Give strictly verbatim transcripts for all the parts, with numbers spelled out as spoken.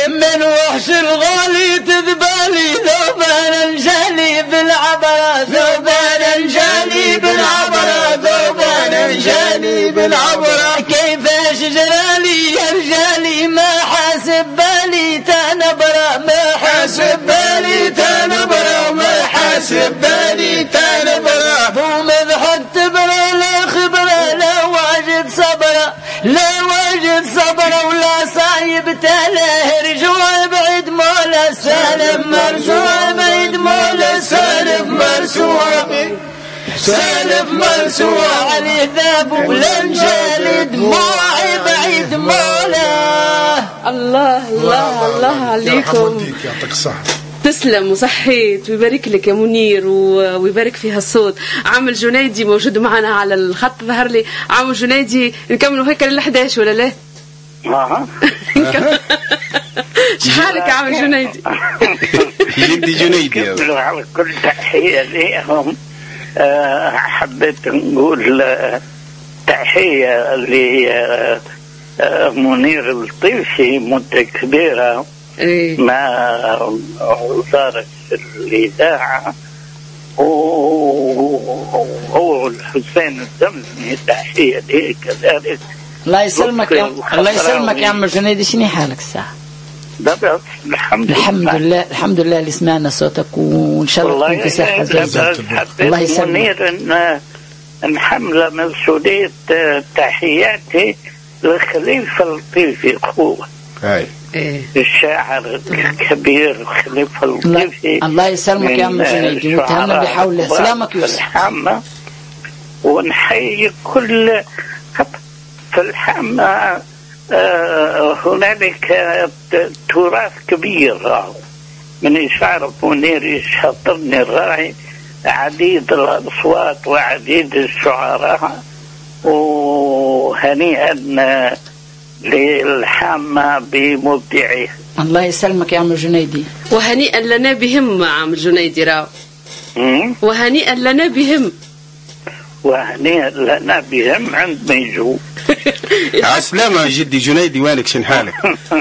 من وحش الغالي تذبالي ذوبان جالي بالعبرة ذوبان جالي بالعبرة ذوبان جالي بالعبرة كيفاش جرالي يا رجالي ما حاسب بالي تنبرة ما حاسب بالي تنبرة ما حاسب بالي تنبرة بو مذحك تبرة لا خبرة لا واجد صبرة لا واجد صبرة ولا صايب تله رجوع بعيد مولا سالم مرسوع بعيد مولا سالم مرسوع سالف مرسوع عليه ذاب ولن جالد دموعي بعيد مولا. الله الله الله عليكم. يعطيك الصحة. تسلم وصحيت ويبارك لك يا منير ويبارك فيها الصوت. عم الجنيدي موجود معنا على الخط ظهر لي. عم الجنيدي نكملوا هيك للحداش ولا لا؟ اها شحالك يا عم الجنيدي؟ جدي جنيدي على كل تحية لهم. أه حبيت نقول تحية لمنير الطيفي مدة كبيرة ما صارت في الإذاعة وهو الحسين الزمزمي تحية ليه كذلك. الله يسلمك يا الله يسلمك يا عم الجنيدي. شنو حالك الساعة؟ ده الحمد, الحمد لله الحمد لله اللي سمعنا صوتك وإن شاء الله تكون في صحة جيدة. الله يسلمك. منير إن نحمل مسؤولية تحياتي لخليفة الطيفي أخوه الشاعر الكبير خليفة الطيفي. الله يسلمك يا عم جنيدي وتهنى بحوله. سلامك يوسف. ونحيي كل في الحامة. آه هنالك تراث كبير من يشعر منير يشاطرني الراعي عديد الأصوات وعديد الشعراء وهنيئا للحامة بمبدعه. الله يسلمك يا عم الجنيدي. وهنيئا لنا بهم عم الجنيدي راو. وهنيئا لنا بهم وهنيئا لنا بهم عندما يجوا. عسلامة جدي جنيدي وينك شن حالك؟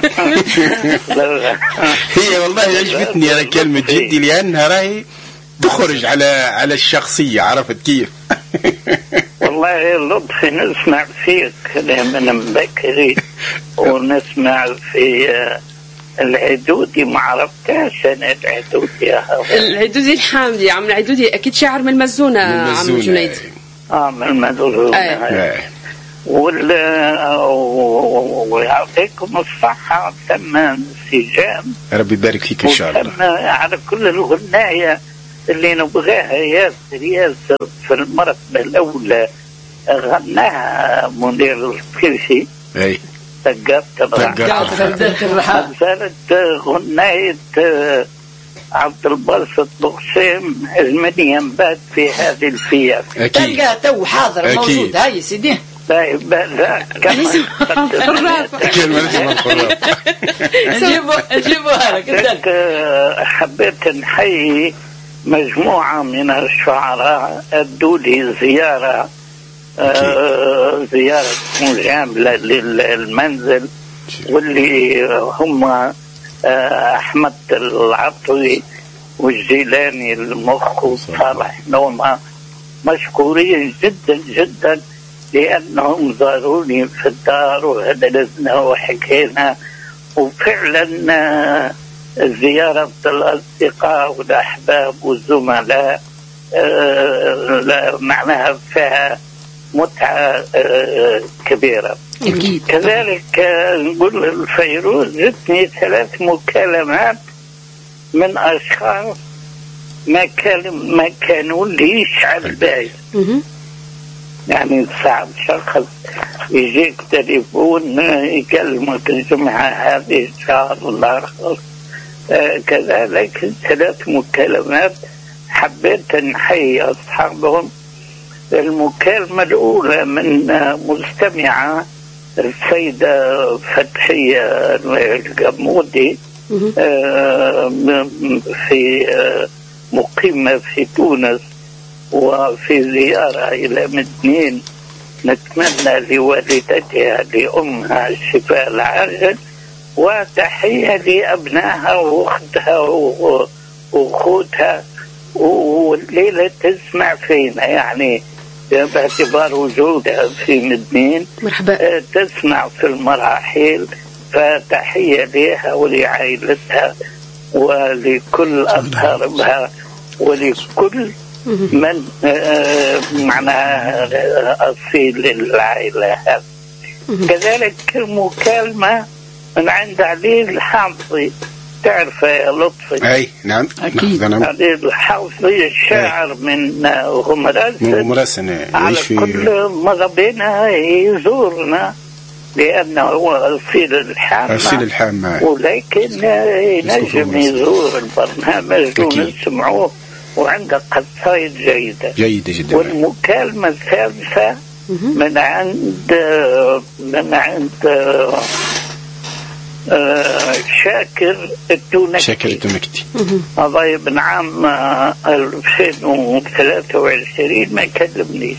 هي والله عجبتني أنا كلمة جدي لأنها راهي تخرج على على الشخصية. عرفت كيف؟ والله لطفي نسمع فيك من بكري ونسمع في العدودي. ما عرفتهاش أنا العدودي. العدودي الحامدي عم العدودي أكيد شاعر من المزونة عم الجنيدي. آه من المزونة. ويعطيكم الصحة ثم انسجام. ربي يبارك فيك إن شاء الله. على كل الغناية اللي نبغاها ياسر ياسر في المرتبة الأولى غناها منير الطيفي. أي. ثقافة الرحال. زالت غناية عبد الباسط بقسيم المني ينبات في هذه الفيافة. تلقى تو حاضر موجود. هاي سيدي. لا لا كمان اجيبوها لك. حبيت نحيي مجموعة من الشعراء أدوا لي زيارة زيارة مجاملة للمنزل واللي هم أحمد العطوي والجيلاني المخ وصالح نومة مشكورين جدا جدا لأنهم زاروني في الدار وهدلزنا وحكينا. وفعلا زيارة الأصدقاء والأحباب والزملاء معناها فيها متعة كبيرة. أكيد. كذلك نقول الفيروز جتني ثلاث مكالمات من أشخاص ما كان ما كانوا ليش على البال. يعني صعب شخص يجيك تليفون يكلمك الجمعة هذه الشهر والآخر. آه كذلك ثلاث مكالمات حبيت نحيي أصحابهم. المكالمة الأولى من مستمعة السيدة فتحية القمودي آه في آه مقيمة في تونس وفي زيارة إلى مدنين. نتمنى لوالدتها لأمها الشفاء العاجل وتحية لأبنائها وأختها وأخوتها، والليلة تسمع فينا يعني باعتبار وجودها في مدنين. مرحبا. تسمع في المراحل، فتحية لها ولعائلتها ولكل أقاربها ولكل من معناها أصيل العائلة. كذلك مكالمة من عند علي الحافظي، تعرف يا لطفي؟ أي نعم أكيد. علي الحافظي الشاعر من غمراسن، على كل مرة بينا يزورنا لأنه هو أصيل الحامة أصيل الحامة، ولكن نجم يزور البرنامج ونسمعوه، وعنده قصائد جيدة جيدة جدا. والمكالمة الثالثة من عند من عند شاكر التونكتي. شاكر التونكتي هذا ابن عام ألفين وثلاثة وعشرين ما كلمني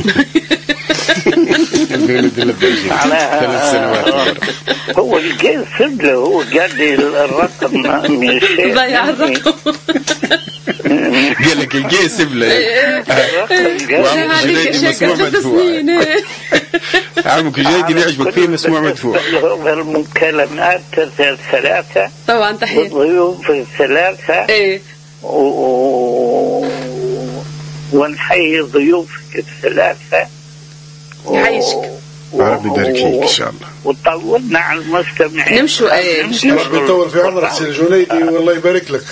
على ثلاث سنوات. هو الجاسم له، هو قال لي الرقم من الشيخ ضيع الرقم قال لك الجاسم له وعمك جنيدي مسموع مدفوع. عمك جنيدي يعجبك فيه مسموع مدفوع. المكالمات الثلاثة طبعا تحية والضيوف الثلاثة ايه و... ونحيي ضيوفك الثلاثة يعيشك ربي يبارك فيك ان شاء الله. وطولنا على المستمعين. نمشوا ايه مش بيطول في عمرك سير جنيدي والله يبارك لك.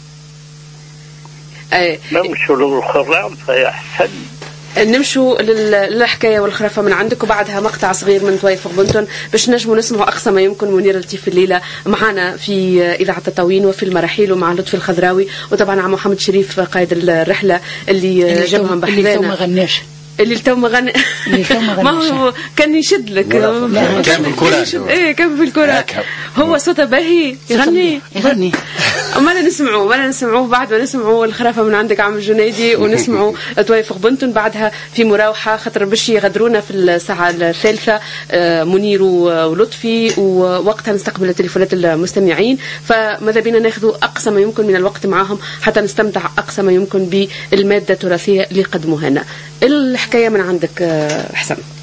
ايه نمشوا للخرافة يا حسن. نمشوا للحكاية والخرافة من عندك، وبعدها مقطع صغير من تويفق بنتون باش نجموا نسمعوا أقصى ما يمكن منير لطيف الليلة معنا في إذاعة التطاوين وفي المراحيل، ومع لطفي الخضراوي، وطبعا مع محمد شريف قائد الرحلة اللي جابهم بحذانا، اللي ما غناش اللي تو ما غنى ما هو كان يشد لك كان بالكرة. ايه كان بالكرة. هو صوته باهي يغني يغني ما لا نسمعوه ما لا نسمعوه بعد ما نسمعوا الخرافة من عندك عم الجنيدي، ونسمعوا تويفق بنتون بعدها في مراوحة، خاطر باش يغدرونا في الساعة الثالثة منير ولطفي، ووقتها نستقبل تليفونات المستمعين. فماذا بينا ناخذوا أقصى ما يمكن من الوقت معهم حتى نستمتع أقصى ما يمكن بالمادة التراثية اللي قدموها لنا. الحكاية من عندك حسن.